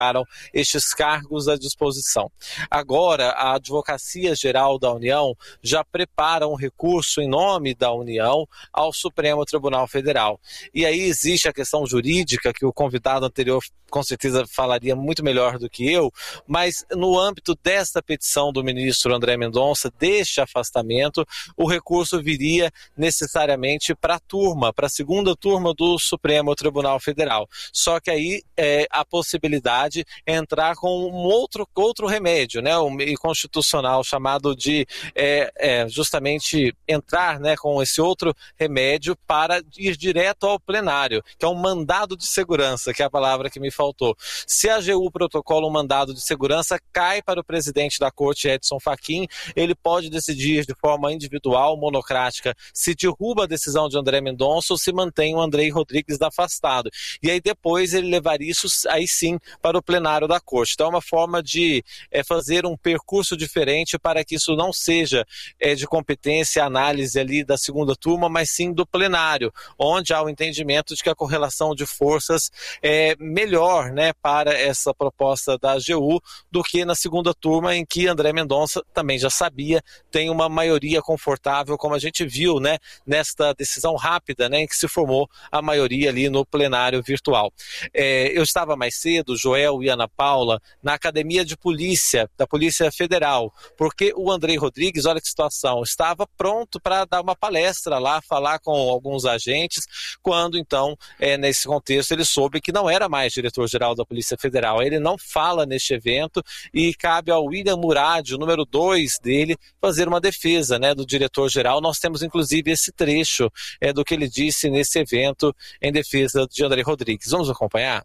estes cargos à disposição. Agora, a Advocacia Geral da União já prepara um recurso em nome da União ao Supremo Tribunal Federal. E aí existe a questão jurídica, que o convidado anterior com certeza falaria muito melhor do que eu, mas no âmbito desta petição do ministro André Mendonça, deste afastamento, o recurso viria necessariamente para a segunda turma do Supremo Tribunal Federal. Só que aí a possibilidade é entrar com um outro remédio, né, constitucional chamado de justamente entrar, né, com esse outro remédio para ir direto ao plenário, que é um mandado de segurança, que é a palavra que me faltou. Se a AGU protocola um mandado de segurança, cai para o presidente da Corte, Edson Fachin, ele pode decidir de forma individual, monocrática, se derruba a decisão de André Mendonça ou se mantém o Andrei Rodrigues afastado. E aí depois ele levaria isso aí sim para o plenário da Corte. Então é uma forma de fazer um percurso diferente para que isso não seja de competência, análise ali da segunda turma, mas sim do plenário, onde há o entendimento de que a correlação de forças é melhor, né, para essa proposta da AGU do que na segunda turma, em que André Mendonça também já sabia, tem uma maioria confortável, como a gente viu, né, nesta decisão rápida, né, em que se formou a maioria ali no plenário virtual. Eu estava mais cedo, Joel e Ana Paula, na Academia de Polícia, da Polícia Federal, porque o Andrei Rodrigues, olha que situação, estava pronto para dar uma palestra lá, falar com alguns agentes, quando então, nesse contexto, ele soube que não era mais diretor-geral da Polícia Federal. Ele não fala neste evento e cabe ao William Murad, o número 2 dele, fazer uma defesa, né, do diretor-geral. Nós temos inclusive esse trecho do que ele disse nesse evento em defesa de Andrei Rodrigues. Vamos acompanhar?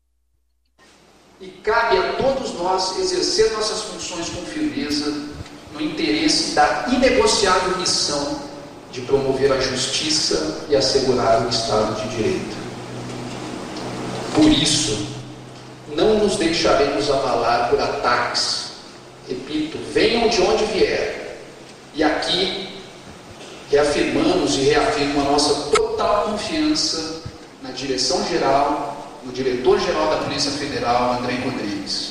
E cabe a todos nós exercer nossas funções com firmeza no interesse da inegociável missão de promover a justiça e assegurar o Estado de Direito. Por isso, não nos deixaremos abalar por ataques. Repito, venham de onde vier. E aqui reafirmamos e reafirmo a nossa total confiança na direção-geral, no diretor-geral da Polícia Federal, Andrei Rodrigues.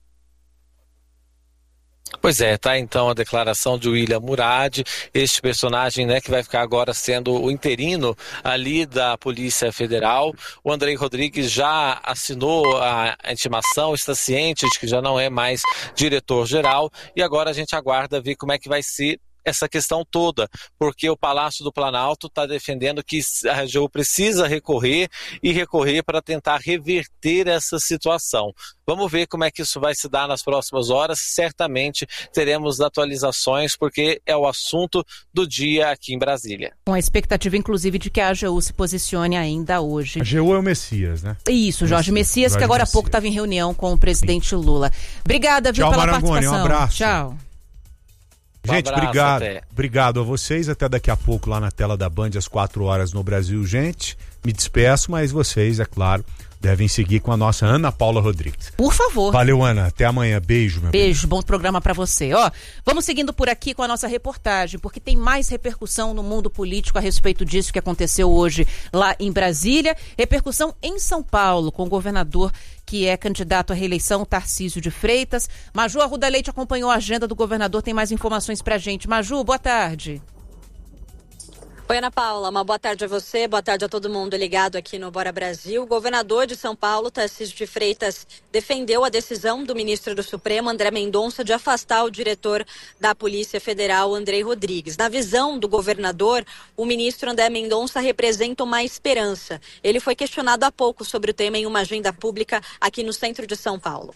Pois é, tá então a declaração de William Murad, este personagem, né, que vai ficar agora sendo o interino ali da Polícia Federal. O Andrei Rodrigues já assinou a intimação, está ciente de que já não é mais diretor-geral e agora a gente aguarda ver como é que vai ser essa questão toda, porque o Palácio do Planalto está defendendo que a AGU precisa recorrer para tentar reverter essa situação. Vamos ver como é que isso vai se dar nas próximas horas. Certamente teremos atualizações, porque é o assunto do dia aqui em Brasília. Com a expectativa, inclusive, de que a AGU se posicione ainda hoje. A AGU é o Messias, né? Isso, Jorge Messias, que agora há pouco estava em reunião com o presidente Lula. Obrigada, viu, pela participação. Um abraço. Tchau. Gente, obrigado a vocês. Até daqui a pouco lá na tela da Band, às 4h no Brasil, gente. Me despeço, mas vocês, é claro, devem seguir com a nossa Ana Paula Rodrigues. Por favor. Valeu, Ana. Até amanhã. Beijo, meu beijo. Bom programa pra você. Vamos seguindo por aqui com a nossa reportagem, porque tem mais repercussão no mundo político a respeito disso que aconteceu hoje lá em Brasília. Repercussão em São Paulo, com o governador que é candidato à reeleição, Tarcísio de Freitas. Maju Arruda Leite acompanhou a agenda do governador, tem mais informações pra gente. Maju, boa tarde. Oi, Ana Paula, uma boa tarde a você, boa tarde a todo mundo ligado aqui no Bora Brasil. O governador de São Paulo, Tarcísio de Freitas, defendeu a decisão do ministro do Supremo, André Mendonça, de afastar o diretor da Polícia Federal, Andrei Rodrigues. Na visão do governador, o ministro André Mendonça representa uma esperança. Ele foi questionado há pouco sobre o tema em uma agenda pública aqui no centro de São Paulo.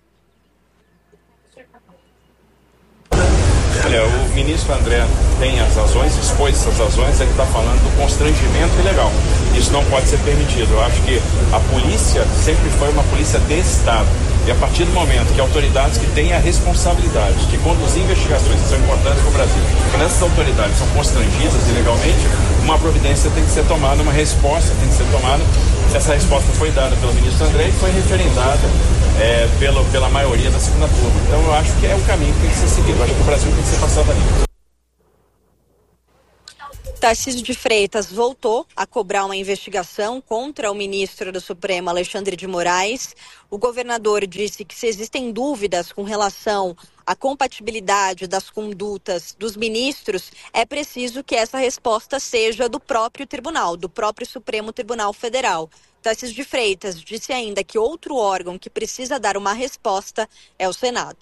Olha, o ministro André tem as razões, expôs essas razões, ele está falando do constrangimento ilegal. Isso não pode ser permitido. Eu acho que a polícia sempre foi uma polícia de Estado. E a partir do momento que autoridades que têm a responsabilidade de conduzir investigações que são importantes para o Brasil, quando essas autoridades são constrangidas ilegalmente, uma providência tem que ser tomada, uma resposta tem que ser tomada. Essa resposta foi dada pelo ministro André e foi referendada pela maioria da segunda turma. Então eu acho que é o caminho que tem que ser seguido. Eu acho que o Brasil tem que ser passado ali. Tarcísio de Freitas voltou a cobrar uma investigação contra o ministro do Supremo, Alexandre de Moraes. O governador disse que se existem dúvidas com relação à compatibilidade das condutas dos ministros, é preciso que essa resposta seja do próprio tribunal, do próprio Supremo Tribunal Federal. Tarcísio de Freitas disse ainda que outro órgão que precisa dar uma resposta é o Senado.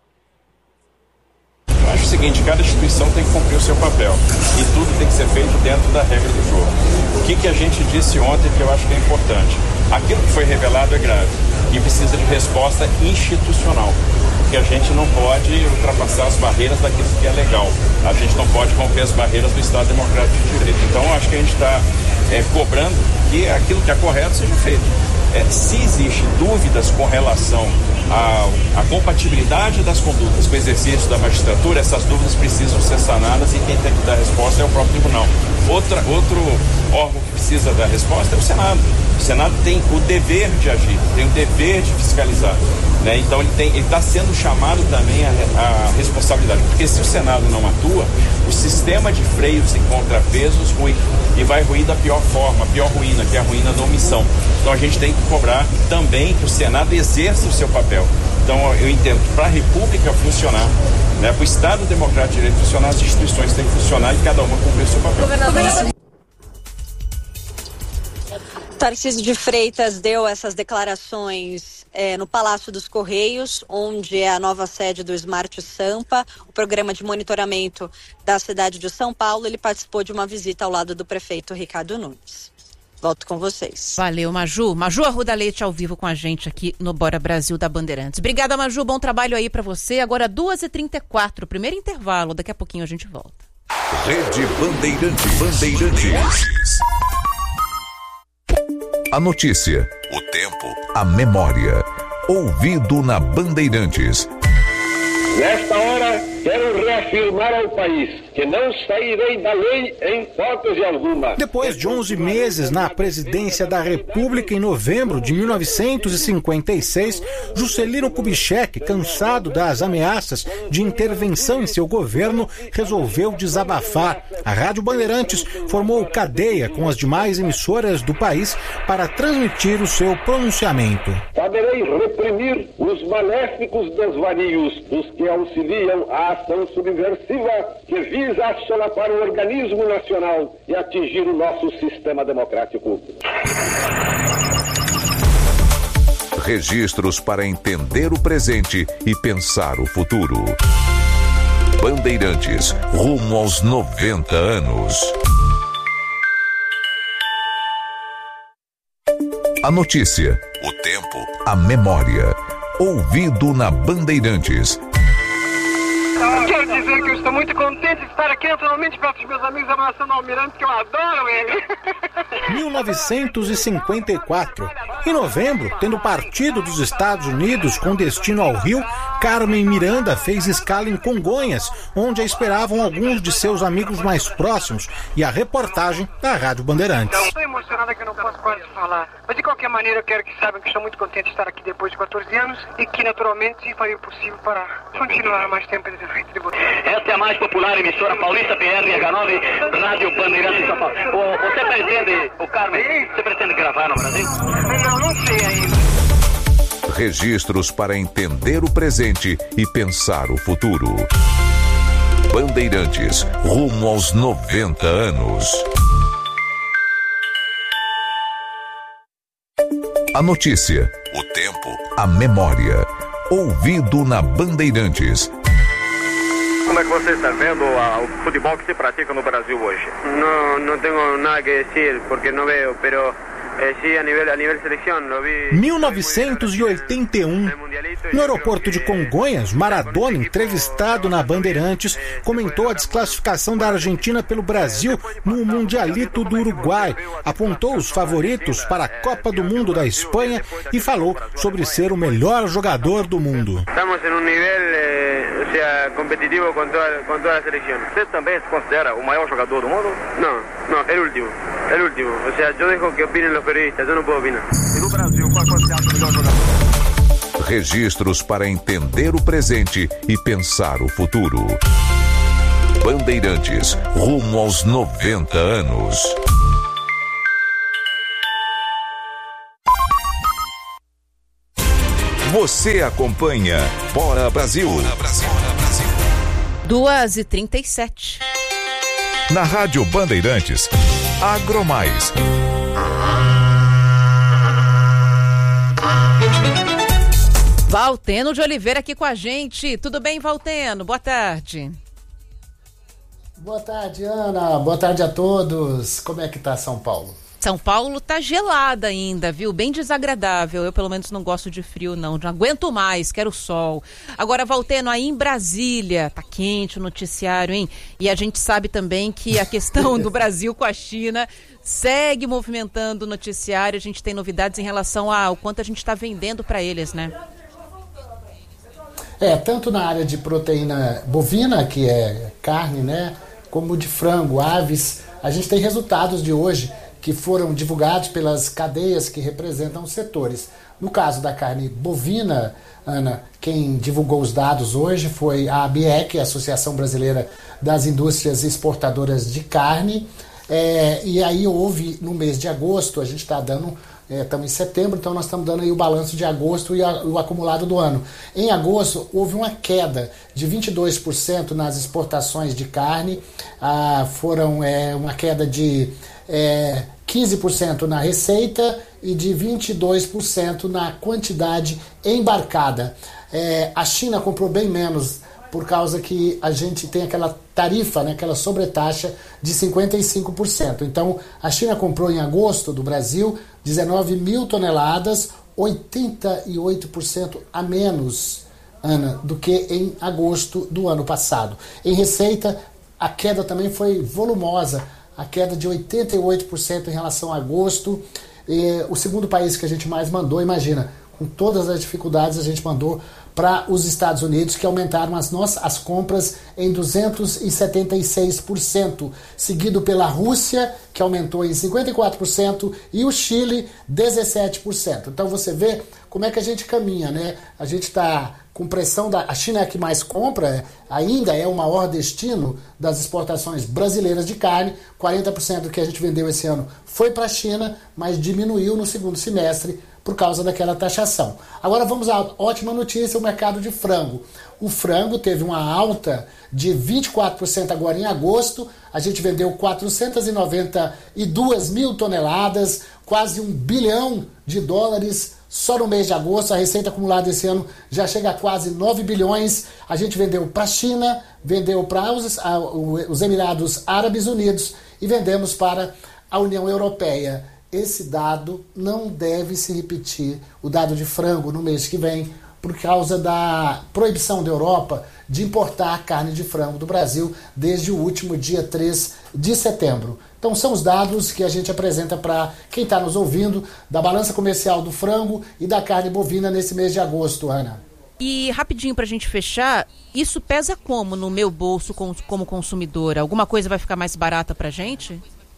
Eu acho o seguinte, cada instituição tem que cumprir o seu papel e tudo tem que ser feito dentro da regra do jogo. O que a gente disse ontem que eu acho que é importante? Aquilo que foi revelado é grave e precisa de resposta institucional, porque a gente não pode ultrapassar as barreiras daquilo que é legal. A gente não pode romper as barreiras do Estado Democrático de Direito. Então, eu acho que a gente está cobrando que aquilo que é correto seja feito. Se existem dúvidas com relação à compatibilidade das condutas com o exercício da magistratura, essas dúvidas precisam ser sanadas e quem tem que dar a resposta é o próprio tribunal. Outro órgão que precisa dar a resposta é o Senado. O Senado tem o dever de agir, tem o dever de fiscalizar, né? Então ele está sendo chamado também a responsabilidade, porque se o Senado não atua, o sistema de freios e contrapesos rui e vai ruir da pior forma, a pior ruína, que é a ruína da omissão. Então a gente tem que cobrar também que o Senado exerça o seu papel. Então eu entendo que para a República funcionar, né, para o Estado Democrático de Direito funcionar, as instituições têm que funcionar e cada uma cumprir o seu papel. Tarcísio de Freitas deu essas declarações no Palácio dos Correios, onde é a nova sede do Smart Sampa, o programa de monitoramento da cidade de São Paulo. Ele participou de uma visita ao lado do prefeito Ricardo Nunes. Volto com vocês. Valeu, Maju. Maju Arruda Leite ao vivo com a gente aqui no Bora Brasil da Bandeirantes. Obrigada, Maju. Bom trabalho aí pra você. Agora 2h34, primeiro intervalo. Daqui a pouquinho a gente volta. Rede Bandeirantes. A notícia, o tempo, a memória. Ouvido na Bandeirantes. Nesta hora, quero reafirmar ao país que não sairei da lei em hipótese alguma. Depois de 11 meses na presidência da República, em novembro de 1956, Juscelino Kubitschek, cansado das ameaças de intervenção em seu governo, resolveu desabafar. A Rádio Bandeirantes formou cadeia com as demais emissoras do país para transmitir o seu pronunciamento. Saberei reprimir os maléficos desvarios dos que auxiliam a ação subversiva que visa assolapar o organismo nacional e atingir o nosso sistema democrático. Registros para entender o presente e pensar o futuro. Bandeirantes, rumo aos 90 anos. A notícia, o tempo, a memória. Ouvido na Bandeirantes. Quero dizer que eu estou muito contente de estar aqui naturalmente perto dos meus amigos abraçando o Almirante, que eu adoro ele. 1954. Em novembro, tendo partido dos Estados Unidos com destino ao Rio, Carmen Miranda fez escala em Congonhas, onde a esperavam alguns de seus amigos mais próximos, e a reportagem da Rádio Bandeirantes. Estou emocionada que eu não posso quase falar, mas de qualquer maneira eu quero que saibam que estou muito contente de estar aqui depois de 14 anos e que naturalmente farei o possível para continuar mais tempo de frente de vocês. Esta é a mais popular emissora paulista, PRH9, Rádio Bandeirantes de São Paulo. Você pretende, Carmen, você pretende gravar no Brasil? Não sei ainda. Registros para entender o presente e pensar o futuro. Bandeirantes, rumo aos 90 anos. A notícia, o tempo, a memória. Ouvido na Bandeirantes. Como é que você está vendo o futebol que se pratica no Brasil hoje? Não tenho nada que dizer, porque não vejo, pero sí, a nível seleção, lo vi. 1981. No aeroporto de Congonhas, Maradona, entrevistado na Bandeirantes, comentou a desclassificação da Argentina pelo Brasil no Mundialito do Uruguai, apontou os favoritos para a Copa do Mundo da Espanha e falou sobre ser o melhor jogador do mundo. Estamos em nível competitivo com toda a seleção. Você também se considera o maior jogador do mundo? Não, é o último. Eu deixo que opinem os periodistas, eu não posso opinar. E no Brasil, qual você acha o melhor jogador? Registros para entender o presente e pensar o futuro. Bandeirantes, rumo aos 90 anos. Você acompanha Bora Brasil. 2h37. Na Rádio Bandeirantes, Agromais. Valteno de Oliveira aqui com a gente. Tudo bem, Valteno? Boa tarde. Boa tarde, Ana. Boa tarde a todos. Como é que tá São Paulo? São Paulo tá gelada ainda, viu? Bem desagradável. Eu, pelo menos, não gosto de frio, não. Não aguento mais, quero sol. Agora, Valteno, aí em Brasília, tá quente o noticiário, hein? E a gente sabe também que a questão do Brasil com a China segue movimentando o noticiário. A gente tem novidades em relação ao quanto a gente está vendendo para eles, né? Tanto na área de proteína bovina, que é carne, né? Como de frango, aves. A gente tem resultados de hoje que foram divulgados pelas cadeias que representam os setores. No caso da carne bovina, Ana, quem divulgou os dados hoje foi a ABEC, a Associação Brasileira das Indústrias Exportadoras de Carne, e aí houve, no mês de agosto, a gente está dando, estamos em setembro, então nós estamos dando aí o balanço de agosto e o acumulado do ano. Em agosto, houve uma queda de 22% nas exportações de carne, foram uma queda de 15% na receita e de 22% na quantidade embarcada. A China comprou bem menos por causa que a gente tem aquela tarifa, né, aquela sobretaxa de 55%. Então, a China comprou em agosto do Brasil 19 mil toneladas, 88% a menos, Ana, do que em agosto do ano passado. Em receita, a queda também foi volumosa, a queda de 88% em relação a agosto. O segundo país que a gente mais mandou, imagina, com todas as dificuldades, a gente mandou para os Estados Unidos, que aumentaram as compras em 276%, seguido pela Rússia, que aumentou em 54%, e o Chile, 17%. Então você vê como é que a gente caminha, né? A gente está com pressão a China é a que mais compra, ainda é o maior destino das exportações brasileiras de carne. 40% do que a gente vendeu esse ano foi para a China, mas diminuiu no segundo semestre por causa daquela taxação. Agora vamos à ótima notícia, o mercado de frango. O frango teve uma alta de 24% agora em agosto, a gente vendeu 492 mil toneladas, quase $1 bilhão só no mês de agosto. A receita acumulada esse ano já chega a quase 9 bilhões. A gente vendeu para a China, vendeu para os Emirados Árabes Unidos e vendemos para a União Europeia. Esse dado não deve se repetir, o dado de frango, no mês que vem, por causa da proibição da Europa de importar carne de frango do Brasil desde o último dia 3 de setembro. Então são os dados que a gente apresenta para quem está nos ouvindo da balança comercial do frango e da carne bovina nesse mês de agosto, Ana. E rapidinho para a gente fechar, isso pesa como no meu bolso como consumidora? Alguma coisa vai ficar mais barata para a gente?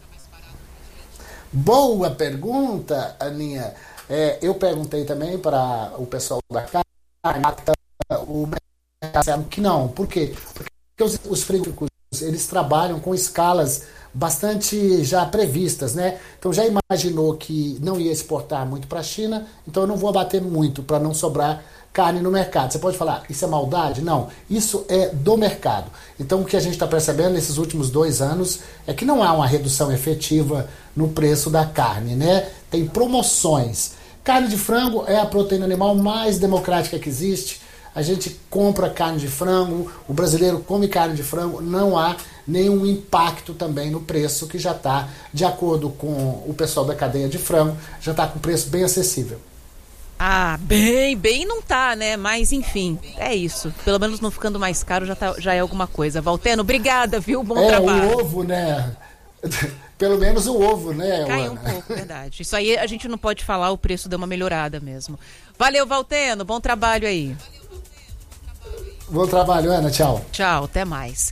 Boa pergunta, Aninha. Eu perguntei também para o pessoal da carne, o mercado que não. Por quê? Porque os frigoríficos, eles trabalham com escalas bastante já previstas, né? Então já imaginou que não ia exportar muito para a China, então eu não vou abater muito para não sobrar carne no mercado. Você pode falar, isso é maldade? Não, isso é do mercado. Então o que a gente está percebendo nesses últimos 2 anos é que não há uma redução efetiva no preço da carne, né? Tem promoções. Carne de frango é a proteína animal mais democrática que existe. A gente compra carne de frango, o brasileiro come carne de frango, não há nenhum impacto também no preço, que já está, de acordo com o pessoal da cadeia de frango, já está com preço bem acessível. Bem não tá, né? Mas enfim, é isso. Pelo menos não ficando mais caro já é alguma coisa. Valteno, obrigada, viu? Bom trabalho. O ovo, né? Pelo menos o ovo, né? Caiu um pouco, verdade. Isso aí a gente não pode falar, o preço deu uma melhorada mesmo. Valeu, Valteno, bom trabalho aí. Bom trabalho, Ana, tchau. Tchau, até mais.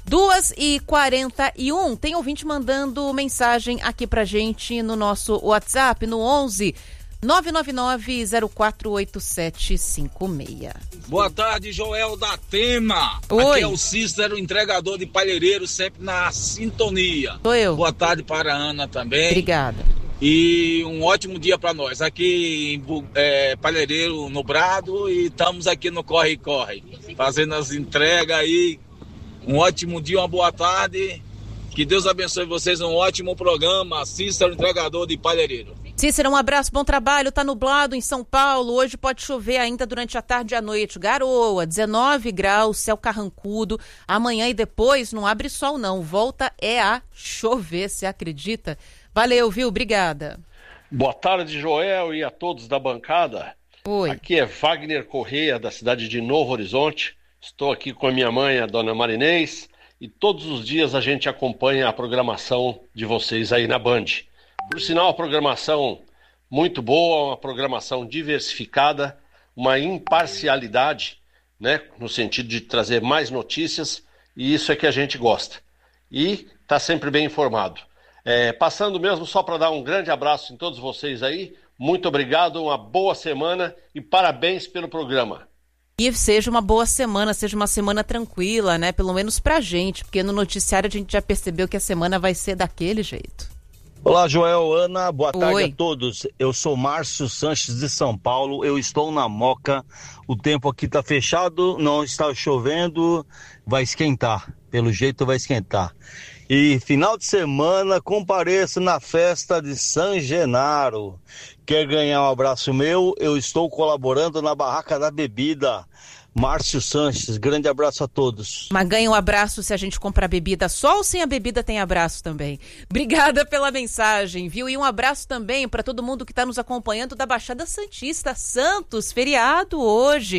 2h41, tem ouvinte mandando mensagem aqui pra gente no nosso WhatsApp, no 11 999-048756. Boa tarde, Joel da Tema. Oi. Aqui é o Cícero, entregador de Palheireiro, sempre na sintonia. Sou eu. Boa tarde para a Ana também. Obrigada. E um ótimo dia para nós. Aqui em Palheireiro, no Brado, e estamos aqui no Corre-Corre, fazendo as entregas aí. Um ótimo dia, uma boa tarde. Que Deus abençoe vocês, um ótimo programa. Cícero, entregador de Palheireiro. Cícero, um abraço, bom trabalho. Tá nublado em São Paulo. Hoje pode chover ainda durante a tarde e a noite. Garoa, 19 graus, céu carrancudo. Amanhã e depois não abre sol, não. Volta a chover, você acredita? Valeu, viu? Obrigada. Boa tarde, Joel, e a todos da bancada. Oi. Aqui é Wagner Correia, da cidade de Novo Horizonte. Estou aqui com a minha mãe, a dona Marinês, e todos os dias a gente acompanha a programação de vocês aí na Band. Por sinal, a programação muito boa, uma programação diversificada, uma imparcialidade, né, no sentido de trazer mais notícias, e isso é que a gente gosta. E está sempre bem informado. Passando mesmo só para dar um grande abraço em todos vocês aí, muito obrigado, uma boa semana e parabéns pelo programa. E seja uma boa semana, seja uma semana tranquila, né? Pelo menos pra gente, porque no noticiário a gente já percebeu que a semana vai ser daquele jeito. Olá, Joel, Ana, boa tarde Oi. a todos. Eu sou Márcio Sanches de São Paulo, eu estou na Moca, o tempo aqui tá fechado, não está chovendo, vai esquentar, pelo jeito vai esquentar. E final de semana compareço na festa de São Genaro. Quer ganhar um abraço meu? Eu estou colaborando na Barraca da Bebida. Márcio Sanches, grande abraço a todos. Mas ganha um abraço se a gente comprar bebida só ou sem a bebida tem abraço também. Obrigada pela mensagem, viu? E um abraço também para todo mundo que está nos acompanhando da Baixada Santista. Santos, feriado hoje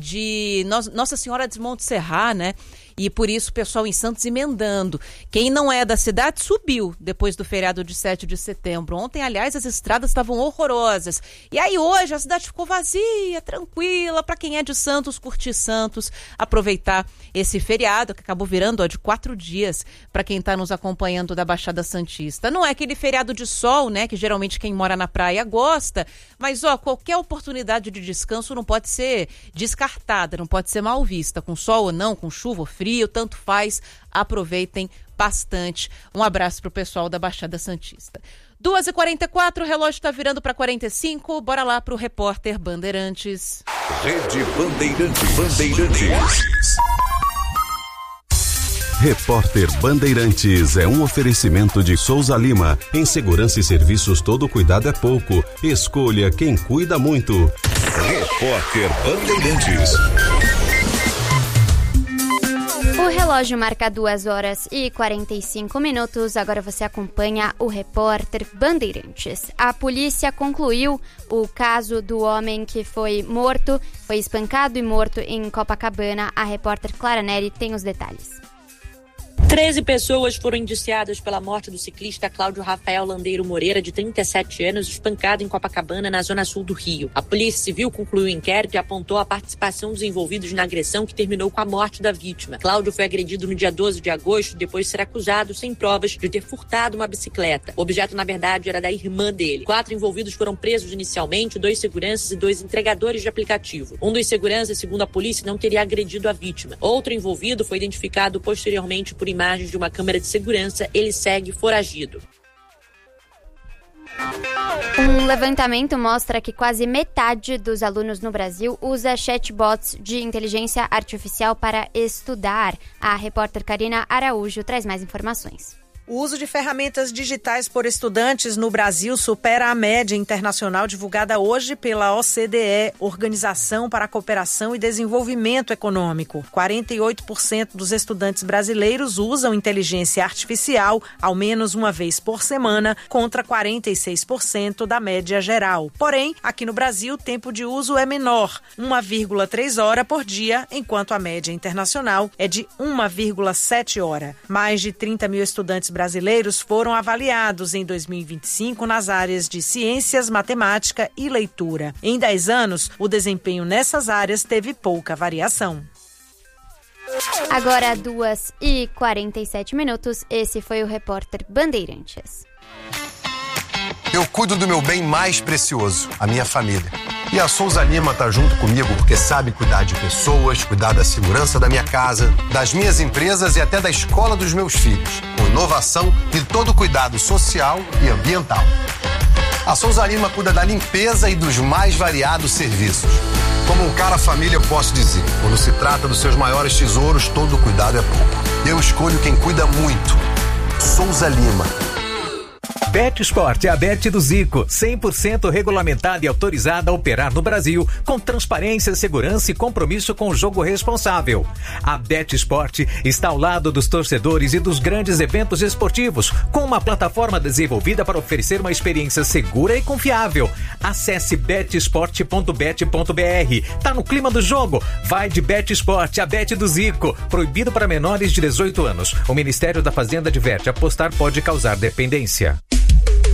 de Nossa Senhora de Monte Serra, né? E por isso o pessoal em Santos emendando. Quem não é da cidade subiu depois do feriado de 7 de setembro. Ontem, aliás, as estradas estavam horrorosas. E aí hoje a cidade ficou vazia, tranquila, para quem é de Santos, curtir Santos, aproveitar esse feriado que acabou virando de 4 dias para quem está nos acompanhando da Baixada Santista. Não é aquele feriado de sol, né, que geralmente quem mora na praia gosta, mas qualquer oportunidade de descanso não pode ser descartada, não pode ser mal vista, com sol ou não, com chuva ou frio, tanto faz, aproveitem bastante. Um abraço pro pessoal da Baixada Santista. 2h44, o relógio está virando para 45, bora lá pro repórter Bandeirantes. Rede Bandeirantes. Repórter Bandeirantes é um oferecimento de Souza Lima. Em segurança e serviços, todo cuidado é pouco. Escolha quem cuida muito. Repórter Bandeirantes. O relógio marca 2h45. Agora você acompanha o repórter Bandeirantes. A polícia concluiu o caso do homem que foi espancado e morto em Copacabana. A repórter Clara Neri tem os detalhes. 13 pessoas foram indiciadas pela morte do ciclista Cláudio Rafael Landeiro Moreira, de 37 anos, espancado em Copacabana, na zona sul do Rio. A Polícia Civil concluiu o inquérito e apontou a participação dos envolvidos na agressão que terminou com a morte da vítima. Cláudio foi agredido no dia 12 de agosto, depois de ser acusado, sem provas, de ter furtado uma bicicleta. O objeto, na verdade, era da irmã dele. 4 envolvidos foram presos inicialmente, 2 seguranças e 2 entregadores de aplicativo. Um dos seguranças, segundo a polícia, não teria agredido a vítima. Outro envolvido foi identificado posteriormente por imagens de uma câmera de segurança. Ele segue foragido. Um levantamento mostra que quase metade dos alunos no Brasil usa chatbots de inteligência artificial para estudar. A repórter Karina Araújo traz mais informações. O uso de ferramentas digitais por estudantes no Brasil supera a média internacional divulgada hoje pela OCDE, Organização para a Cooperação e Desenvolvimento Econômico. 48% dos estudantes brasileiros usam inteligência artificial ao menos uma vez por semana, contra 46% da média geral. Porém, aqui no Brasil, o tempo de uso é menor, 1,3 horas por dia, enquanto a média internacional é de 1,7 horas. Mais de 30 mil estudantes brasileiros foram avaliados em 2025 nas áreas de ciências, matemática e leitura. Em 10 anos, o desempenho nessas áreas teve pouca variação. Agora 2h47, esse foi o repórter Bandeirantes. Eu cuido do meu bem mais precioso, a minha família. E a Souza Lima tá junto comigo porque sabe cuidar de pessoas, cuidar da segurança da minha casa, das minhas empresas e até da escola dos meus filhos, com inovação e todo cuidado social e ambiental. A Souza Lima cuida da limpeza e dos mais variados serviços. Como um cara família, eu posso dizer, quando se trata dos seus maiores tesouros, todo cuidado é pouco. Eu escolho quem cuida muito. Souza Lima. BetSport é a Bet do Zico, 100% regulamentada e autorizada a operar no Brasil, com transparência, segurança e compromisso com o jogo responsável. A BetSport está ao lado dos torcedores e dos grandes eventos esportivos, com uma plataforma desenvolvida para oferecer uma experiência segura e confiável. Acesse betsport.bet.br. Tá no clima do jogo? Vai de BetSport, a Bet do Zico. Proibido para menores de 18 anos. O Ministério da Fazenda adverte: apostar pode causar dependência.